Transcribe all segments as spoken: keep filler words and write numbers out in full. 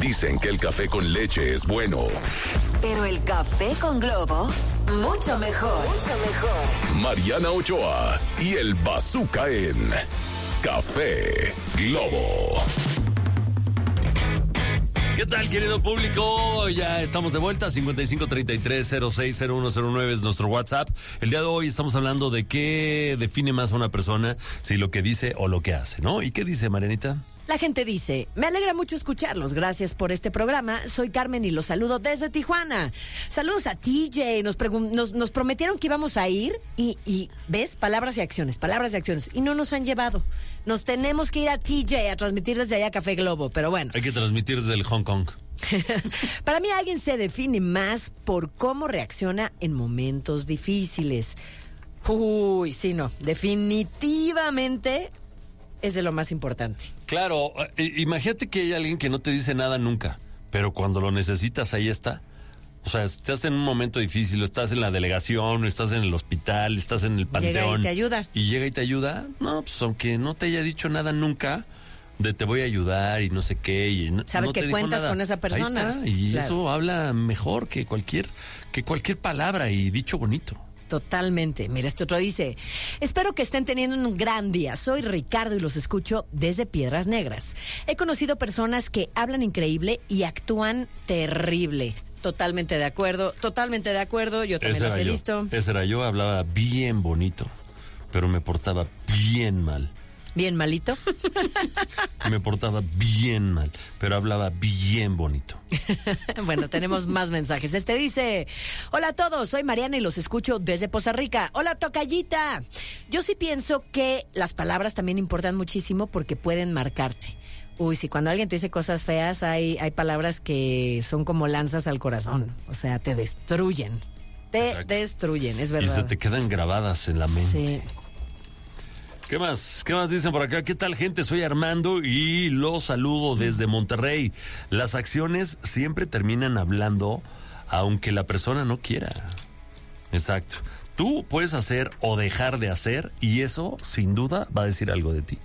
Dicen que el café con leche es bueno. Pero el café con Globo, mucho mejor. Mucho mejor. Mariana Ochoa y el Bazooka en Café Globo. ¿Qué tal, querido público? Ya estamos de vuelta. cincuenta y cinco treinta y tres cero seis cero uno cero nueve es nuestro WhatsApp. El día de hoy estamos hablando de qué define más a una persona, si lo que dice o lo que hace, ¿no? ¿Y qué dice, Marianita? La gente dice, me alegra mucho escucharlos, gracias por este programa, soy Carmen y los saludo desde Tijuana. Saludos a T J, nos, pregun- nos, nos prometieron que íbamos a ir y, y, ¿ves? Palabras y acciones, palabras y acciones, y no nos han llevado. Nos tenemos que ir a T J a transmitir desde allá Café Globo, pero bueno. Hay que transmitir desde el Hong Kong. Para mí alguien se define más por cómo reacciona en momentos difíciles. Uy, sí, no, definitivamente es de lo más importante. Claro, eh, imagínate que hay alguien que no te dice nada nunca, pero cuando lo necesitas, ahí está. O sea, estás en un momento difícil, estás en la delegación, estás en el hospital, estás en el panteón. Llega y te ayuda. Y llega y te ayuda. No, pues aunque no te haya dicho nada nunca, de te voy a ayudar y no sé qué. Y no, Sabes no que te dijo cuentas nada. con esa persona. Ahí está, y claro. Eso habla mejor que cualquier, que cualquier palabra y dicho bonito. Totalmente. Mira, este otro dice, espero que estén teniendo un gran día. Soy Ricardo y los escucho desde Piedras Negras. He conocido personas que hablan increíble y actúan terrible. Totalmente de acuerdo, totalmente de acuerdo. Yo también las he visto. Ese era yo, hablaba bien bonito, pero me portaba bien mal. ¿Bien malito? Me portaba bien mal, pero hablaba bien bonito. Bueno, tenemos más mensajes. Este dice, hola a todos, soy Mariana y los escucho desde Poza Rica. Hola, tocallita. Yo sí pienso que las palabras también importan muchísimo porque pueden marcarte. Uy, sí, cuando alguien te dice cosas feas, hay, hay palabras que son como lanzas al corazón. O sea, te destruyen. Te Exacto. destruyen, es verdad. Y se te quedan grabadas en la mente. Sí. ¿Qué más? ¿Qué más dicen por acá? ¿Qué tal, gente? Soy Armando y los saludo desde Monterrey. Las acciones siempre terminan hablando, aunque la persona no quiera. Exacto. Tú puedes hacer o dejar de hacer y eso, sin duda, va a decir algo de ti.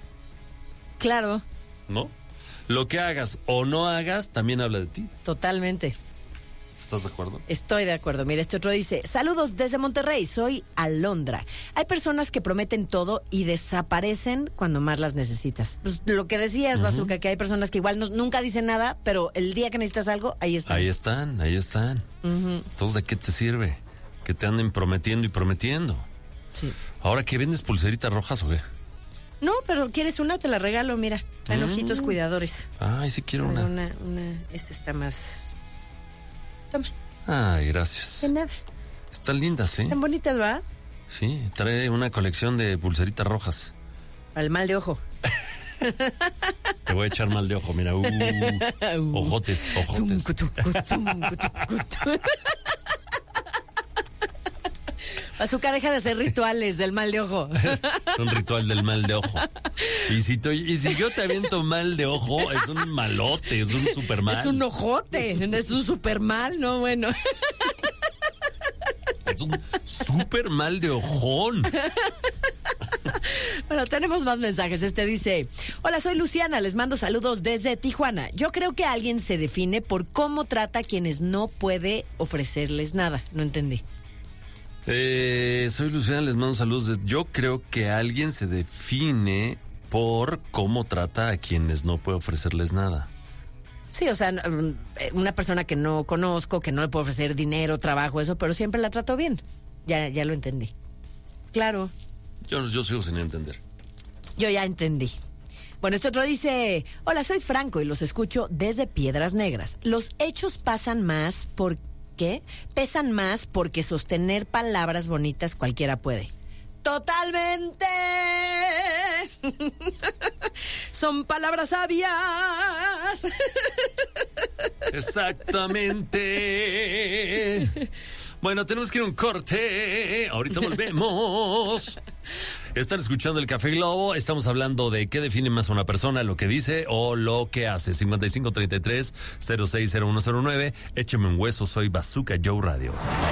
Claro. ¿No? Lo que hagas o no hagas también habla de ti. Totalmente. ¿Estás de acuerdo? Estoy de acuerdo. Mira, este otro dice, saludos desde Monterrey, soy Alondra. Hay personas que prometen todo y desaparecen cuando más las necesitas. Pues lo que decías, uh-huh. Bazooka, que hay personas que igual no, nunca dicen nada, pero el día que necesitas algo, ahí están. Ahí están, ahí están. Uh-huh. Entonces, ¿de qué te sirve? Que te anden prometiendo y prometiendo. Sí. ¿Ahora qué vendes, pulseritas rojas o qué? No, pero ¿quieres una? Te la regalo, mira. Traen Mm. ojitos cuidadores. Ay, sí quiero una. Una, una, esta está más... Toma. Ay, gracias. De nada. Están lindas, ¿eh? Tan bonitas, ¿va? Sí, trae una colección de pulseritas rojas. Para el mal de ojo. Te voy a echar mal de ojo, mira. Uh, ojotes, ojotes. Bazooka, deja de hacer rituales del mal de ojo. Es un ritual del mal de ojo. Y si, te, y si yo te aviento mal de ojo, es un malote, es un super mal. Es un ojote, es un super mal, ¿no? Bueno. Es un super mal de ojón. Bueno, tenemos más mensajes. Este dice, hola, soy Luciana, les mando saludos desde Tijuana. Yo creo que alguien se define por cómo trata a quienes no puede ofrecerles nada. No entendí. Eh, soy Luciana, les mando saludos. Yo creo que alguien se define por cómo trata a quienes no puede ofrecerles nada. Sí, o sea, una persona que no conozco, que no le puedo ofrecer dinero, trabajo, eso, pero siempre la trato bien. Ya, ya lo entendí. Claro. Yo, yo sigo sin entender. Yo ya entendí. Bueno, este otro dice, hola, soy Franco y los escucho desde Piedras Negras. Los hechos pasan más por ¿qué? Pesan más porque sostener palabras bonitas cualquiera puede. ¡Totalmente! Son palabras sabias. Exactamente. Bueno, tenemos que ir a un corte. Ahorita volvemos. Están escuchando el Café Globo. Estamos hablando de qué define más a una persona, lo que dice o lo que hace. cincuenta y cinco treinta y tres cero seis cero uno cero nueve. Écheme un hueso, soy Bazooka Joe Radio.